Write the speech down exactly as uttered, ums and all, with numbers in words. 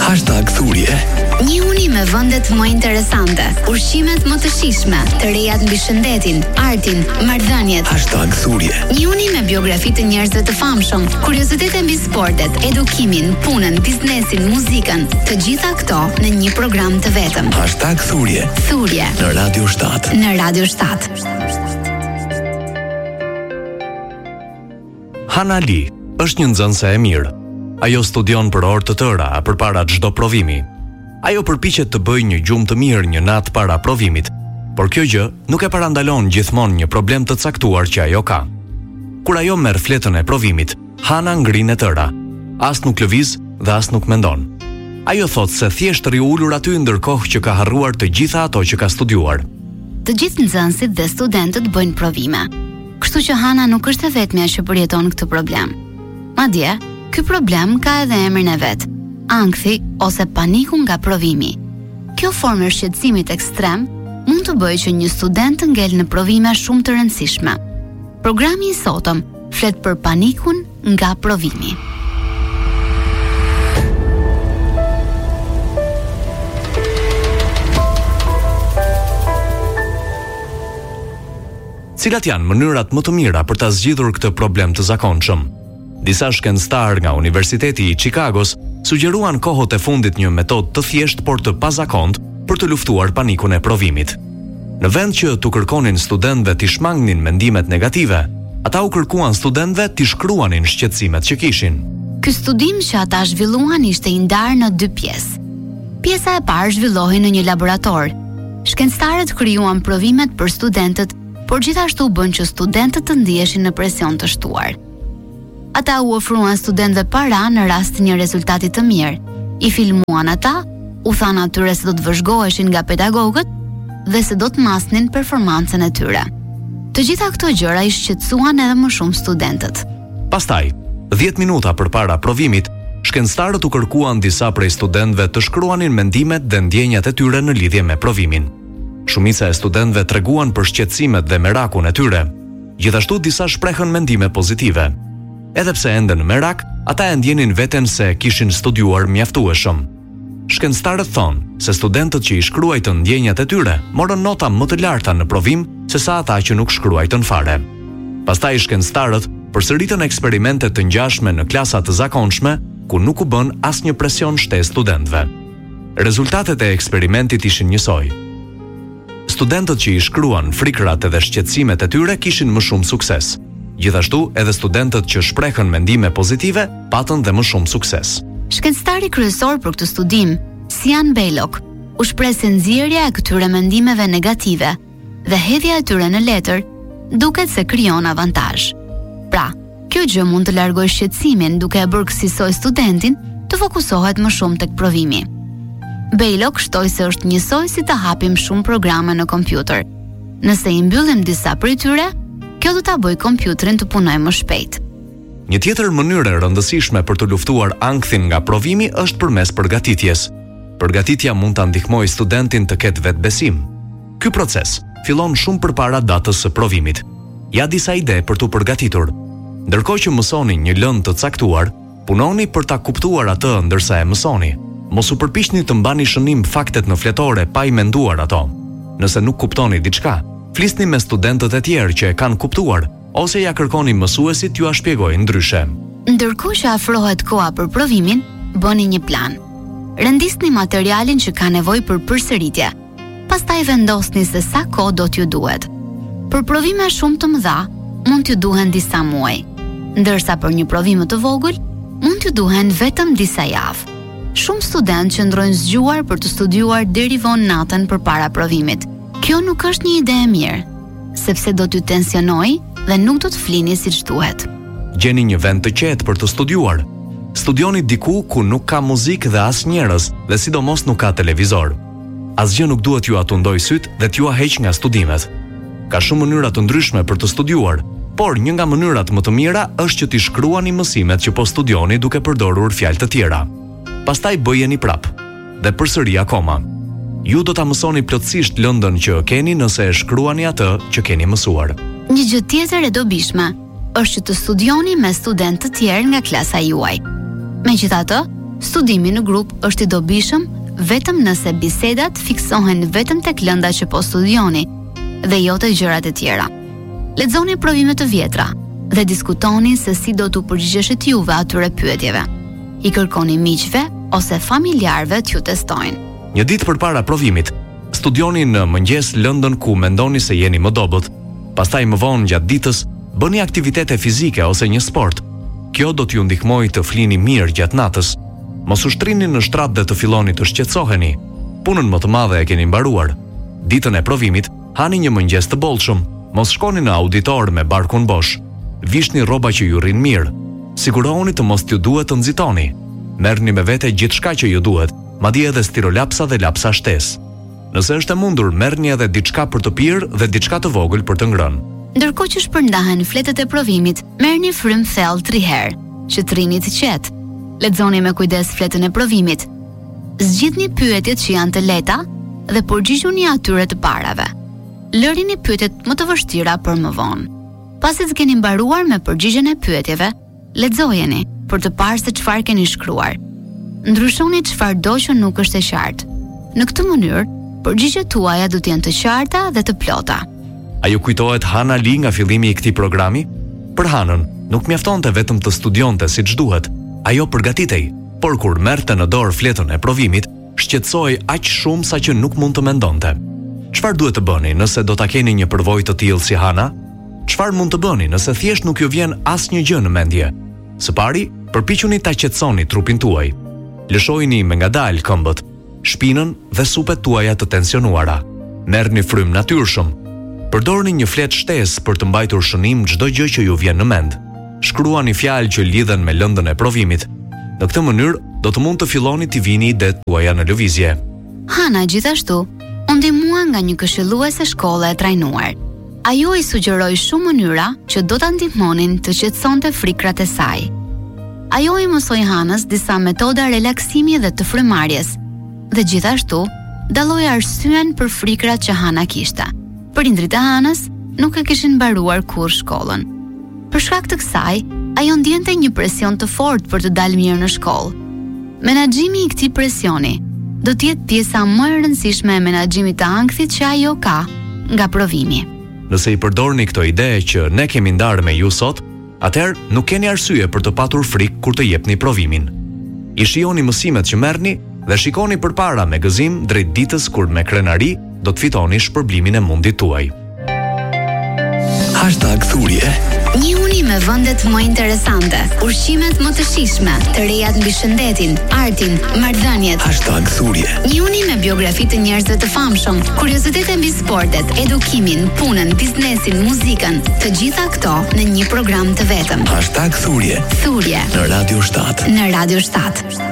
Hashtag thurje. Njihuni me vendet më interesante, ushqimet më të shijshme, të rejat mbi shëndetin, artin, marrëdhëniet. Hashtag thurje. Njihuni me biografi të njerëzve të famshëm, kuriozitete mbi sportet, edukimin, punën, biznesin, muzikën, të gjitha këto në një program të vetëm. Hashtag thurje. Thurje Në Radio shtat. Në Radio shtat. Hana Li është një nxënëse e mirë. Ajo studion për orë të tëra përpara çdo provimi. Ajo përpiqet të bëjë një gjumë të mirë një natë para provimit, por kjo gjë nuk e parandalon gjithmonë një problem të caktuar që ajo ka. Kur ajo merr fletën e provimit, Hana ngrin e tëra. As nuk lëviz dhe as nuk mendon. Ajo thotë se thjesht rri ulur aty ndërkohë që ka harruar të gjitha ato që ka studiuar. Të gjithë nxënësit dhe studentët bëjnë provime. Kështu që Hana nuk është e vetmja që përjeton këtë problem. Madje, ky problem ka edhe emrin e vet, ankthi ose paniku nga provimi. Kjo formë e shqetësimit ekstrem mund të bëjë që një student të ngel në provime shumë të rëndësishme. Programi i sotëm flet për panikun nga provimi. Cilat janë mënyrat më të mira për ta zgjidhur këtë problem të zakonshëm? Disa shkencëtar nga Universiteti i Chicagos sugjeruan kohët e fundit një metodë të thjeshtë por të pazakontë për të luftuar panikun e provimit. Në vend që t'u kërkonin studentëve t'i shmangnin mendimet negative, ata u kërkuan studentëve t'i shkruanin shqetësimet që kishin. Ky studim që ata zhvilluan ishte i ndarë në dy pjesë. Pjesa e parë zhvillohej në një laborator. Shkencëtarët krijuan provimet për studentët, por gjithashtu bën që studentët të ndiheshin në presion të shtuar. Ata u ofruan studentëve para në rast të një rezultati të mirë, i filmuan ata, u thanë atyre se do të vëzhgoheshin nga pedagogët dhe se do të masnin performancën e tyre. Të gjitha këto gjëra i shqetësuan edhe më shumë studentët. Pastaj, dhjetë minuta përpara provimit, shkencëtarët u kërkuan disa prej studentëve të shkruanin mendimet dhe ndjenjat e tyre në lidhje me provimin. Shumica e studentëve treguan për shqetësimet dhe merakun e tyre. Gjithashtu disa shprehën mendime pozitive. Edhe pse ende në merak, ata e ndjenin veten se kishin studiuar mjaftueshëm. Shkencëtarët thonë se studentët që i shkruajtën ndjenjat e tyre morën nota më të larta në provim sesa ata që nuk shkruajtën fare. Pastaj shkencëtarët përsëritën eksperimente të ngjashme në klasa të zakonshme ku nuk u bën asnjë presion shtesë studentëve. Rezultatet e eksperimentit ishin njësoj. Studentët që i shkruan frikrat edhe shqetësimet e tyre kishin më shumë sukses. Gjithashtu, edhe studentët që shprehën mendime pozitive patën dhe më shumë sukses. Shkencëtari kryesor për këtë studim, Sian Bejlok, u shpreh se nxjerrja e këtyre mendimeve negative dhe hedhja e tyre në letër duket se krijon avantazh. Pra, kjo gjë mund të largojë shqetësimin duke e bërë kësaj studentin të fokusohet më shumë tek provimi. Bejlok shtoi se është njësoj si të hapim shumë programe në kompjuter. Nëse i mbyllim disa prej tyre, kjo do ta bëjë kompjuterin të punojë më shpejt. Një tjetër mënyrë e rëndësishme për të luftuar ankthin nga provimi është përmes përgatitjes. Përgatitja mund ta ndihmojë studentin të ketë vetbesim. Ky proces fillon shumë përpara datës së provimit. Ja disa ide për t'u përgatitur. Ndërkohë që mësoni një lëndë të caktuar, punoni për ta kuptuar atë ndërsa e mësoni. Mos u përpiqni të mbani shënim faktet në fletore pa i menduar ato. Nëse nuk kuptoni diçka, flisni me studentët e tjerë që e kanë kuptuar, ose ja kërkoni mësuesit t'ju a shpjegojnë ndryshe. Ndërkohë që afrohet koha për provimin, bëni një plan. Rendisni materialin që ka nevojë për përsëritje. Pastaj vendosni se sa kohë do t'ju duhet. Për provime shumë të mëdha, mund t'ju duhen disa muaj, ndërsa për një provim të vogël, mund t'ju duhen vetëm disa javë. Shumë studentë qëndrojnë zgjuar për të studiuar deri vonë natën përpara provimit. Kjo nuk është një ide e mirë, sepse do t'ju tensionojë dhe nuk do të flini siç duhet. Gjeni një vend të qetë për të studiuar. Studioni diku ku nuk ka muzikë dhe as njerëz, dhe sidomos nuk ka televizor. Asgjë nuk duhet ju atundoj syt dhe t'ju heq nga studimet. Ka shumë mënyra të ndryshme për të studiuar, por një nga mënyrat më të mira është që t'i shkruani mësimet që po studioni duke përdorur fjalë të tjera. Pastaj bëjeni prap dhe përsëri akoma. Ju do ta mësoni plotësisht lëndën që keni nëse e shkruani atë që keni mësuar. Një gjë tjetër e dobishme është që të studioni me studentë të tjerë nga klasa juaj. Megjithatë, Studimi në grup është i dobishëm vetëm nëse bisedat fiksohen vetëm tek lënda që po studioni dhe jo te gjërat e tjera. Lexoni provimet të vjetra dhe diskutoni se si do t'u përgjigjeshit juve atyre pyetjeve. I kërkoni miqve ose familjarëve t'ju testojnë. Një ditë përpara provimit, studioni në mëngjes lëndën ku mendoni se jeni më dobët. Pastaj më vonë gjatë ditës bëni aktivitete fizike ose një sport. Kjo do t'ju ndihmojë të flini mirë gjatë natës. Mos u shtrini në shtrat dhe të filloni të shqetësoheni. Punën më të madhe e keni mbaruar. Ditën e provimit, hani një mëngjes të bollshëm. Mos shkoni në auditor me barkun bosh. Vishni rroba që ju rrin mirë. Sigurohuni të mos t'ju duhet të nxitoni. Merrni me vete gjithçka që ju duhet, madje edhe stirolapsa dhe lapsa shtesë. Nëse është e mundur, merrni edhe diçka për të pirë dhe diçka të vogël për të ngrënë. Ndërkohë që shpërndahen fletët e provimit, merrni frym thellë tri herë, që të rini të qetë. Lexoni me kujdes fletën e provimit. Zgjidhni pyetjet që janë të lehta dhe përgjigjuni atyre të parave. Lërini pyetjet më të vështira për më vonë. Pasi të keni mbaruar me përgjigjen e pyetjeve, lexojeni për të parë se çfarë keni shkruar. Ndryshoni çfarëdo që nuk është e qartë. Në këtë mënyrë, përgjigjet tuaja do të jenë të qarta dhe të plota. A ju kujtohet Hana Lee nga fillimi i këtij programi? Për Hanën, nuk mjaftonte vetëm të studionte siç duhet. Ajo përgatitej, por kur merrte në dorë fletën e provimit, shqetësohej aq shumë sa që nuk mund të mendonte. Çfarë duhet të bëni nëse do ta keni një përvojë të tillë si Hana? Çfarë mund të bëni nëse thjesht nuk ju vjen asnjë gjë në mendje? Së pari, përpiquni ta qetësoni trupin tuaj. Lëshojini me ngadalë këmbët, shpinën dhe supet tuaja të tensionuara. Merrni frym natyrshëm. Përdorni një fletë shtesë për të mbajtur shënim çdo gjë që ju vjen në mend. Shkruani fjalë që lidhen me lëndën e provimit. Në këtë mënyrë, do të mund të filloni të vini idetë tuaja në lëvizje. Hana gjithashtu u ndihmua nga një këshilluese shkolle e trajnuar. Ajo i sugjeroi shumë mënyra që do ta ndihmonin të qetësonte frikrat e saj. Ajo i mësoi Hanës disa metoda relaksimi dhe të frymëmarrjes, dhe gjithashtu dalloi arsyen për frikrat që Hana kishte. Prindrit e Hanës nuk e kishin mbaruar kurrë shkollën. Për shkak të kësaj, ajo ndjente një presion të fortë për të dalë mirë në shkollë. Menaxhimi i këtij presioni do të jetë pjesa më e rëndësishme e menaxhimit të ankthit që ajo ka nga provimi. Nëse i përdorni këto ide që ne kemi ndarë me ju sot, atëherë nuk keni arsye për të patur frikë kur të jepni provimin. I shijoni mësimet që merrni dhe shikoni përpara me gëzim drejt ditës kur me krenari do të fitoni shpërblimin e mundit tuaj. Hashtag thurje. Një uni me vendet më interesante, ushqimet më të shijshme, të rejat mbi shëndetin, artin, marrëdhëniet. Hashtag thurje. Një uni me biografi të njerëzve të famshëm, kuriozitete mbi sportet, edukimin, punën, biznesin, muzikën, të gjitha këto në një program të vetëm. Hashtag thurje. Thurje Në Radio shtat. Në Radio shtat.